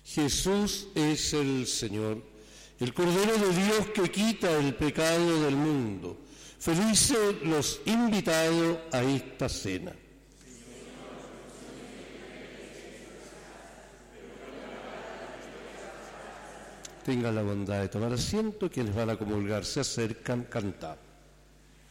Jesús es el Señor, el Cordero de Dios que quita el pecado del mundo. Felices los invitados a esta cena. Tengan la bondad de tomar asiento, quienes van a comulgar se acercan, cantamos.